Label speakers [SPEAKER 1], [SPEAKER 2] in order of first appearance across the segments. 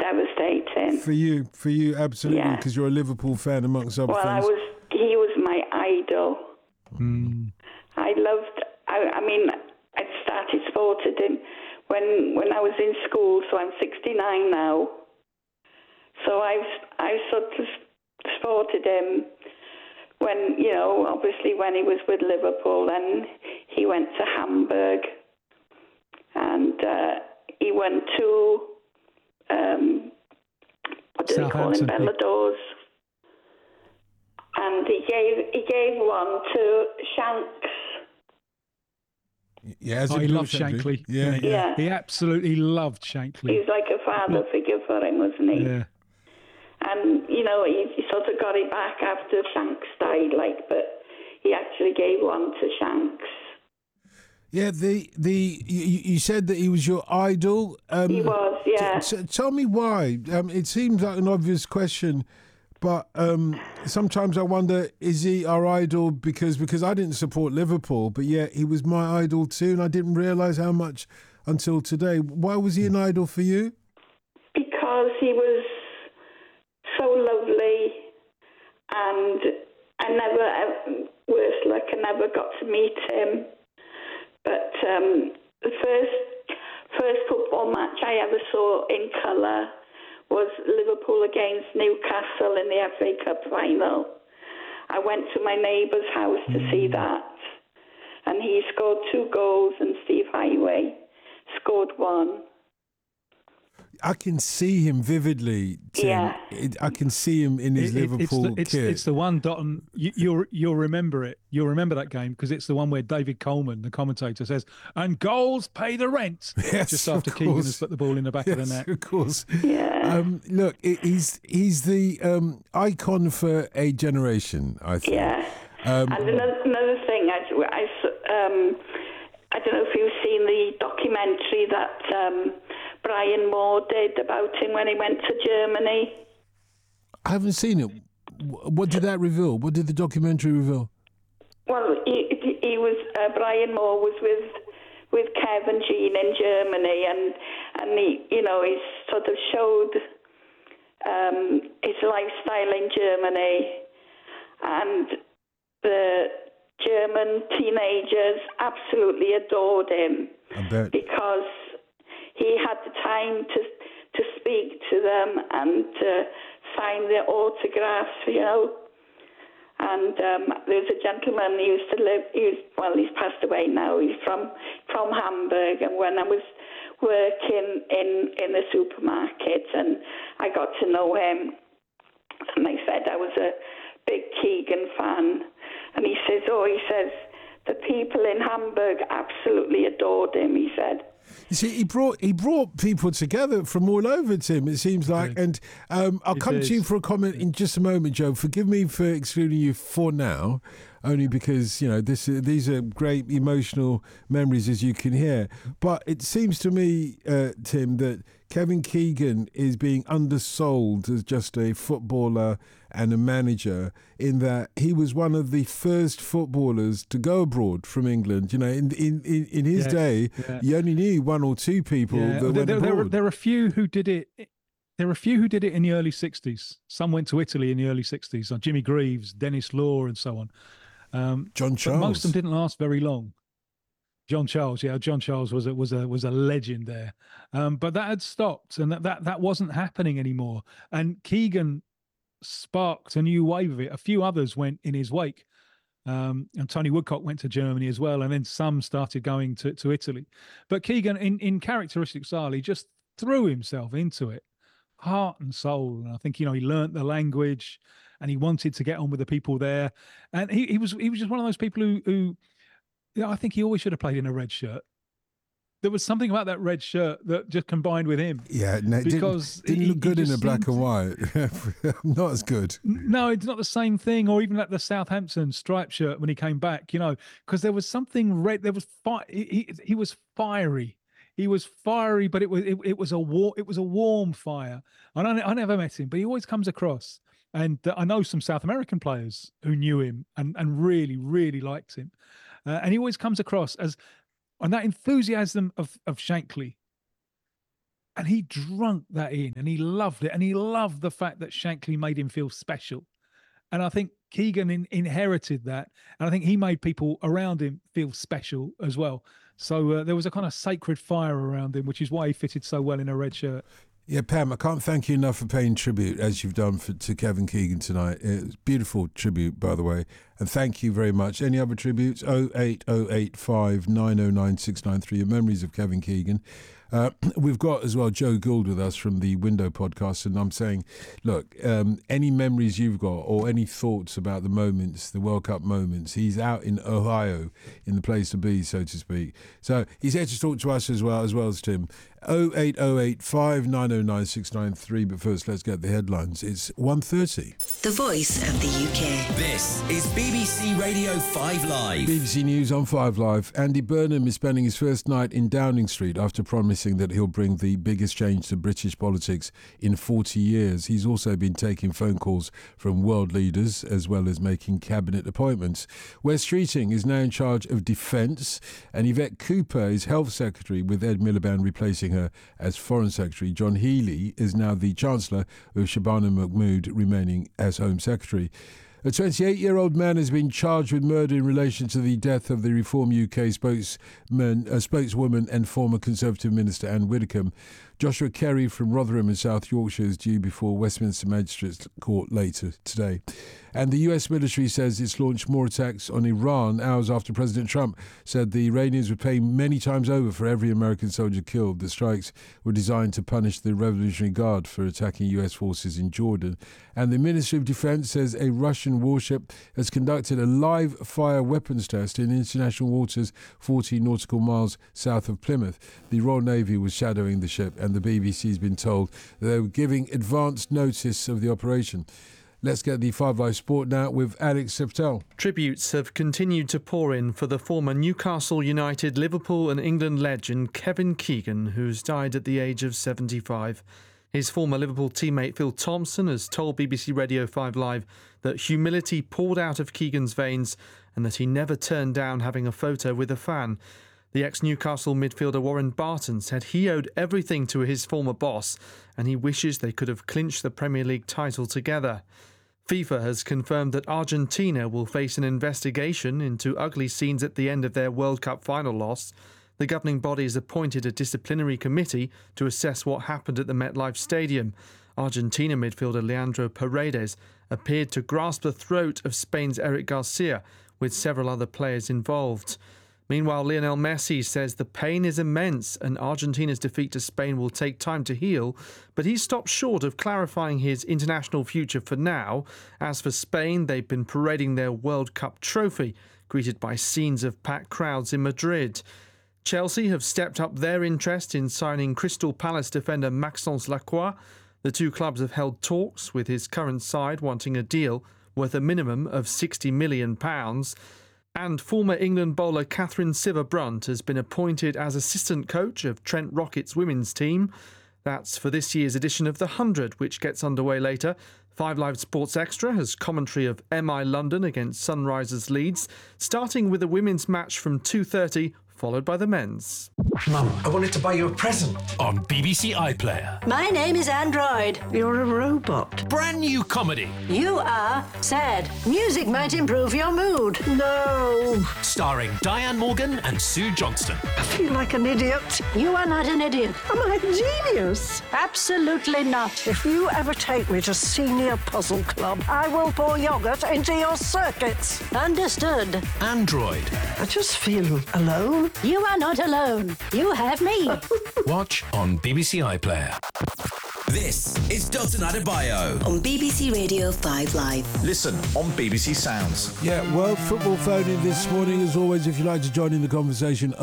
[SPEAKER 1] devastating.
[SPEAKER 2] For you, absolutely, because you're a Liverpool fan amongst other things.
[SPEAKER 1] He was my idol. I mean, I started supporting him when I was in school, so I'm 69 now. So I sort of supported him when, obviously when he was with Liverpool, and he went to Hamburg, and he went to what do they call him, Belladors, and he gave one to Shanks.
[SPEAKER 2] Yeah,
[SPEAKER 3] he loved Shankly.
[SPEAKER 2] Yeah.
[SPEAKER 3] He absolutely loved Shankly.
[SPEAKER 1] He's like a father figure for him, wasn't he?
[SPEAKER 3] Yeah.
[SPEAKER 1] And, he sort of got it back after Shanks died, but he actually gave one to Shanks.
[SPEAKER 2] Yeah, you said that he was your idol.
[SPEAKER 1] He was, yeah.
[SPEAKER 2] Tell me why. It seems like an obvious question, but sometimes I wonder, is he our idol because I didn't support Liverpool, but yeah, he was my idol too, and I didn't realise how much until today. Why was he an idol for you?
[SPEAKER 1] Because he was so lovely, and I never got to meet him. But the first football match I ever saw in colour was Liverpool against Newcastle in the FA Cup final. I went to my neighbour's house to see that, and he scored 2 goals, and Steve Highway scored 1.
[SPEAKER 2] I can see him vividly, Tim.
[SPEAKER 1] Yeah.
[SPEAKER 2] I can see him in his Liverpool kit.
[SPEAKER 3] It's the one, Dotton, you'll remember it. You'll remember that game because it's the one where David Coleman, the commentator, says, "And goals pay the rent."
[SPEAKER 2] Yes,
[SPEAKER 3] just after Keegan has put the ball in the back of the net.
[SPEAKER 2] Of course.
[SPEAKER 1] Yeah.
[SPEAKER 2] Look, he's the icon for a generation, I think.
[SPEAKER 1] Yeah. And another thing, I don't know if you've seen the documentary that Brian Moore did about him when he went to Germany.
[SPEAKER 2] I haven't seen it. What did that reveal? What did the documentary reveal?
[SPEAKER 1] Well, he was Brian Moore was with Kev and Jean in Germany, and he sort of showed his lifestyle in Germany, and the German teenagers absolutely adored him.
[SPEAKER 2] I bet.
[SPEAKER 1] Because he had the time to speak to them and to sign their autographs, And there's a gentleman who used to live. He's passed away now. He's from Hamburg. And when I was working in the supermarket, and I got to know him, and I said I was a big Keegan fan, and he says, the people in Hamburg absolutely adored him. He said.
[SPEAKER 2] You see, he brought people together from all over, Tim, it seems like. And I'll come to you for a comment in just a moment, Joe. Forgive me for excluding you for now, only because, these are great emotional memories, as you can hear. But it seems to me, Tim, that Kevin Keegan is being undersold as just a footballer and a manager, in that he was one of the first footballers to go abroad from England. In his day, you only knew 1 or 2 people that went abroad.
[SPEAKER 3] There are a few who did it. There are a few who did it in the early 60s. Some went to Italy in the early 60s, like Jimmy Greaves, Dennis Law, and so on.
[SPEAKER 2] John Charles.
[SPEAKER 3] But most of them didn't last very long. John Charles was a legend there, but that had stopped, and that wasn't happening anymore. And Keegan sparked a new wave of it. A few others went in his wake, and Tony Woodcock went to Germany as well, and then some started going to Italy. But Keegan, in characteristic style, he just threw himself into it, heart and soul. And I think he learnt the language, and he wanted to get on with the people there. And he was just one of those people who I think he always should have played in a red shirt. There was something about that red shirt that just combined with him.
[SPEAKER 2] Yeah, no, because didn't look good in the black and white. Not as good.
[SPEAKER 3] No, it's not the same thing. Or even like the Southampton striped shirt when he came back, because there was something red. There was he was fiery. He was fiery, but it was a warm fire. I never met him, but he always comes across. And I know some South American players who knew him and really, really liked him. And he always comes across as, and that enthusiasm of Shankly, And he drunk that in, and he loved it. And he loved the fact that Shankly made him feel special. And I think Keegan inherited that. And I think he made people around him feel special as well. So there was a kind of sacred fire around him, which is why he fitted so well in a red shirt.
[SPEAKER 2] Yeah, Pam, I can't thank you enough for paying tribute, as you've done to Kevin Keegan tonight. It's beautiful tribute, by the way. And thank you very much. Any other tributes? 08085 909 693. Your memories of Kevin Keegan. We've got as well Joe Gould with us from the Window podcast, and I'm saying, look, any memories you've got or any thoughts about the moments, the World Cup moments, he's out in Ohio, in the place to be, so to speak. So he's here to talk to us as well as Tim. 08085 909 693. But first, let's get the headlines. It's 1:30.
[SPEAKER 4] The Voice of the UK.
[SPEAKER 5] This is BBC Radio 5 Live.
[SPEAKER 2] BBC News on 5 Live. Andy Burnham is spending his first night in Downing Street after promising that he'll bring the biggest change to British politics in 40 years. He's also been taking phone calls from world leaders as well as making cabinet appointments. Wes Streeting is now in charge of Defence, and Yvette Cooper is Health Secretary, with Ed Miliband replacing her as Foreign Secretary. John Healey is now the Chancellor, with Shabana Mahmood remaining as Home Secretary. A 28-year-old man has been charged with murder in relation to the death of the Reform UK spokeswoman and former Conservative Minister Anne Widdecombe. Joshua Kerry from Rotherham in South Yorkshire is due before Westminster Magistrates Court later today. And the US military says it's launched more attacks on Iran hours after President Trump said the Iranians would pay many times over for every American soldier killed. The strikes were designed to punish the Revolutionary Guard for attacking US forces in Jordan. And the Ministry of Defense says a Russian warship has conducted a live fire weapons test in international waters 40 nautical miles south of Plymouth. The Royal Navy was shadowing the ship, and the BBC has been told that they were giving advance notice of the operation. Let's get the 5 Live Sport now with Alex Septel.
[SPEAKER 6] Tributes have continued to pour in for the former Newcastle United, Liverpool and England legend Kevin Keegan, who's died at the age of 75. His former Liverpool teammate Phil Thompson has told BBC Radio 5 Live that humility poured out of Keegan's veins and that he never turned down having a photo with a fan. The ex-Newcastle midfielder Warren Barton said he owed everything to his former boss and he wishes they could have clinched the Premier League title together. FIFA has confirmed that Argentina will face an investigation into ugly scenes at the end of their World Cup final loss. The governing body has appointed a disciplinary committee to assess what happened at the MetLife Stadium. Argentina midfielder Leandro Paredes appeared to grasp the throat of Spain's Eric Garcia, with several other players involved. Meanwhile, Lionel Messi says the pain is immense and Argentina's defeat to Spain will take time to heal, but he stopped short of clarifying his international future for now. As for Spain, they've been parading their World Cup trophy, greeted by scenes of packed crowds in Madrid. Chelsea have stepped up their interest in signing Crystal Palace defender Maxence Lacroix. The two clubs have held talks, with his current side wanting a deal worth a minimum of £60 million. And former England bowler Catherine Sciver-Brunt has been appointed as assistant coach of Trent Rockets women's team. That's for this year's edition of The 100, which gets underway later. 5 Live Sports Extra has commentary of MI London against Sunrisers Leeds, starting with a women's match from 2:30, followed by the men's.
[SPEAKER 7] Mum, I wanted to buy you a present.
[SPEAKER 5] On BBC iPlayer.
[SPEAKER 8] My name is Android.
[SPEAKER 7] You're a robot.
[SPEAKER 5] Brand new comedy.
[SPEAKER 8] You are sad. Music might improve your mood.
[SPEAKER 7] No.
[SPEAKER 5] Starring Diane Morgan and Sue Johnston.
[SPEAKER 7] I feel like an idiot.
[SPEAKER 8] You are not an idiot.
[SPEAKER 7] Am I a genius?
[SPEAKER 8] Absolutely not.
[SPEAKER 7] If you ever take me to Senior Puzzle Club, I will pour yogurt into your circuits.
[SPEAKER 8] Understood.
[SPEAKER 5] Android.
[SPEAKER 7] I just feel alone.
[SPEAKER 8] You are not alone. You have me.
[SPEAKER 5] Watch on BBC iPlayer. This is Dalton Adebayo
[SPEAKER 4] On BBC Radio 5 Live.
[SPEAKER 9] Listen on BBC Sounds.
[SPEAKER 2] Yeah, World Football phone in this morning. As always, if you'd like to join in the conversation,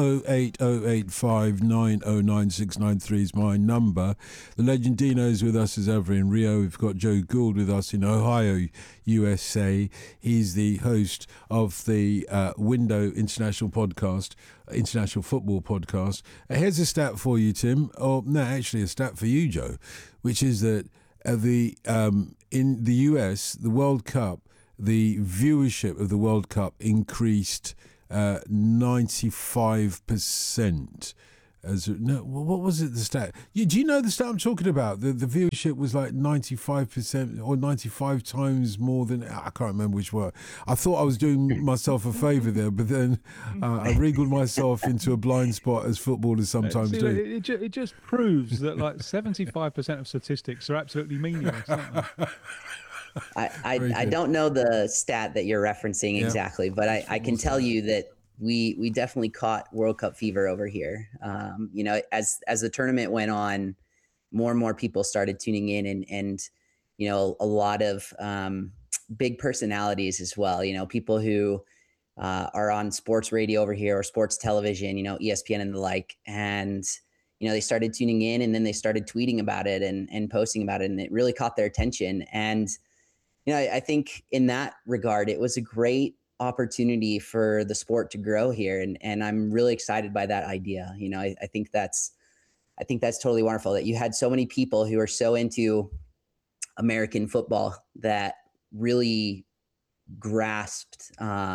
[SPEAKER 2] 08085 909 693 is my number. The legend Dino is with us as ever in Rio. We've got Joe Gould with us in Ohio, USA. He's the host of the Window International podcast, International Football podcast. Here's a stat for you, Tim. Oh, no, actually a stat for you, Joe, which is that in the US, the World Cup, the viewership of the World Cup increased 95%. What was it? The stat? Do you know the stat I'm talking about? The viewership was like 95% or 95 times more than, I can't remember which word. I thought I was doing myself a favour there, but then I wriggled myself into a blind spot as footballers sometimes do.
[SPEAKER 3] It just proves that like 75% of statistics are absolutely meaningless, aren't they?
[SPEAKER 10] I don't know the stat that you're referencing exactly, but I can tell you that we definitely caught World Cup fever over here. As the tournament went on, more and more people started tuning in, and a lot of big personalities as well. People who are on sports radio over here or sports television, ESPN and the like, and they started tuning in, and then they started tweeting about it and posting about it, and it really caught their attention. And I think in that regard, it was a great opportunity for the sport to grow here, and I'm really excited by that idea. I think that's totally wonderful that you had so many people who are so into American football that really grasped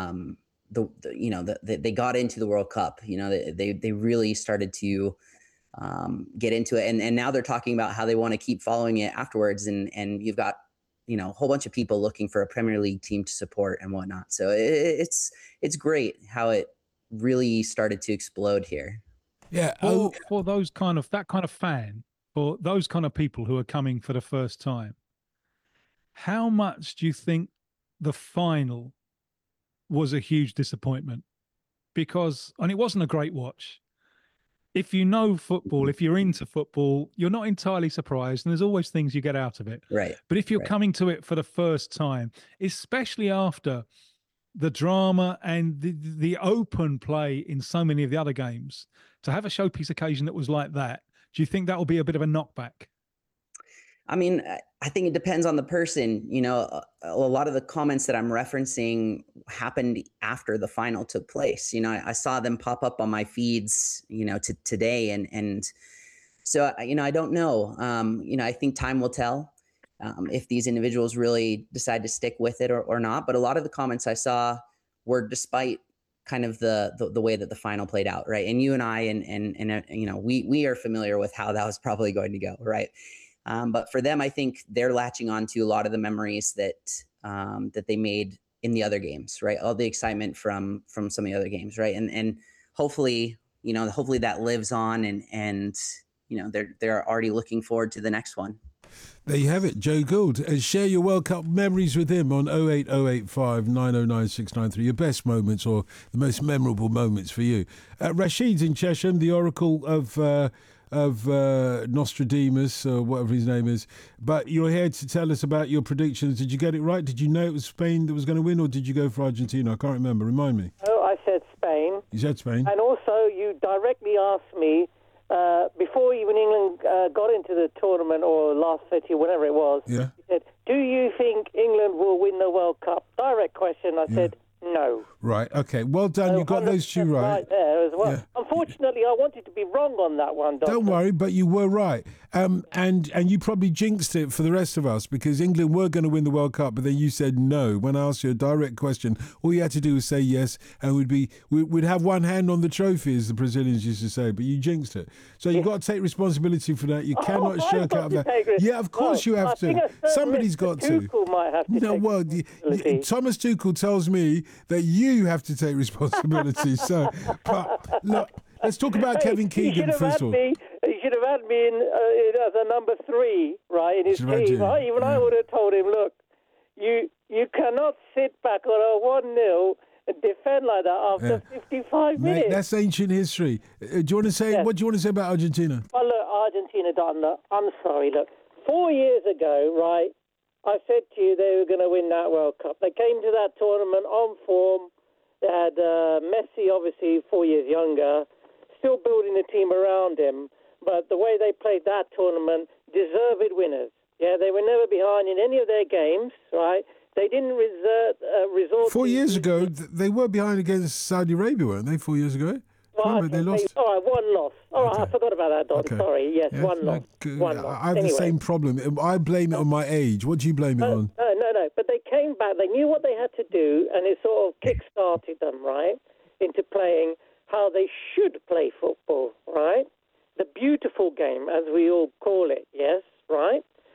[SPEAKER 10] they got into the World Cup. They really started to get into it, and now they're talking about how they want to keep following it afterwards, and you've got a whole bunch of people looking for a Premier League team to support and whatnot. So it's great how it really started to explode here.
[SPEAKER 2] Yeah.
[SPEAKER 3] For that kind of fan, for those kind of people who are coming for the first time, how much do you think the final was a huge disappointment? Because, and it wasn't a great watch. If you know football, if you're into football, you're not entirely surprised, and there's always things you get out of it.
[SPEAKER 10] Right.
[SPEAKER 3] But if you're coming to it for the first time, especially after the drama and the open play in so many of the other games, to have a showpiece occasion that was like that, do you think that will be a bit of a knockback?
[SPEAKER 10] I mean, I think it depends on the person. A lot of the comments that I'm referencing happened after the final took place. I saw them pop up on my feeds, today. And so, I don't know. I think time will tell if these individuals really decide to stick with it or not. But a lot of the comments I saw were despite kind of the way that the final played out. Right. And you and I, and we are familiar with how that was probably going to go. Right. But for them, I think they're latching on to a lot of the memories that they made in the other games, right? All the excitement from some of the other games, right? And hopefully that lives on, and they're already looking forward to the next one.
[SPEAKER 2] There you have it, Joe Gould. Share your World Cup memories with him on 08085 909 693. Your best moments or the most memorable moments for you. Rashid's in Chesham, the oracle of Nostradamus, or whatever his name is. But you're here to tell us about your predictions. Did you get it right? Did you know it was Spain that was going to win, or did you go for Argentina? I can't remember. Remind me.
[SPEAKER 11] Oh, I said Spain.
[SPEAKER 2] You said Spain.
[SPEAKER 11] And also, you directly asked me, before even England got into the tournament, or last 30, whatever it was, you said, do you think England will win the World Cup? Direct question. I said, no.
[SPEAKER 2] Right, okay. Well done. So you got those two right.
[SPEAKER 11] There as well. Yeah. Unfortunately, I wanted to be wrong on that one, Doctor.
[SPEAKER 2] Don't worry, but you were right. And you probably jinxed it for the rest of us, because England were going to win the World Cup, but then you said no. When I asked you a direct question, all you had to do was say yes, and we'd have one hand on the trophy, as the Brazilians used to say, but you jinxed it. So you've got to take responsibility for that. You cannot shirk out of that. Yeah, of course you have to. Somebody's got to.
[SPEAKER 11] Tuchel might have to
[SPEAKER 2] Thomas Tuchel tells me that you have to take responsibility. So, but look, let's talk about Kevin Keegan first of all.
[SPEAKER 11] He should have had me in as a number 3, right, in his team. I would have told him, look, you cannot sit back on a 1-0 and defend like that after 55 minutes.
[SPEAKER 2] Mate, that's ancient history. Do you want to say what do you want to say about Argentina?
[SPEAKER 11] Well, look, Argentina, I'm sorry. Look, 4 years ago, right, I said to you they were going to win that World Cup. They came to that tournament on form. They had Messi, obviously 4 years younger, still building the team around him. But the way they played that tournament, deserved winners. Yeah, they were never behind in any of their games, right? They didn't resort.
[SPEAKER 2] 4 years ago, they were behind against Saudi Arabia, weren't they? 4 years ago.
[SPEAKER 11] Well,
[SPEAKER 2] they lost.
[SPEAKER 11] All right, one loss. All right, I forgot about that, Don. Okay. Sorry. Yes, one loss. One loss.
[SPEAKER 2] I have the same problem. I blame it on my age. What do you blame it on?
[SPEAKER 11] No. But they came back. They knew what they had to do, and it sort of kick-started them, right, into playing how they should play football, right? the beautiful game, as we all call it, yes, right?